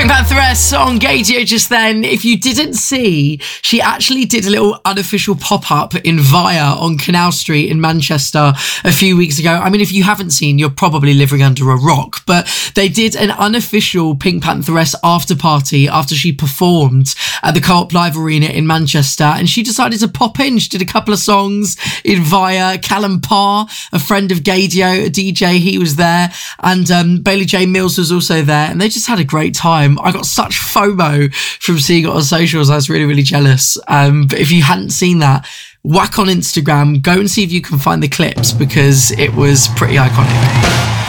Pink Pantheress on Gaydio just then. If you didn't see, she actually did a little unofficial pop-up in Via on Canal Street in Manchester a few weeks ago. I mean, if you haven't seen, you're probably living under a rock, but they did an unofficial Pink Pantheress after party after she performed at the Co-op Live Arena in Manchester, and she decided to pop in. She did a couple of songs in Via. Callum Parr, a friend of Gaydio, a DJ, he was there, and Bailey J. Mills was also there, and they just had a great time. I got such FOMO from seeing it on socials. I was really, really jealous. But if you hadn't seen that, whack on Instagram, go and see if you can find the clips, because it was pretty iconic.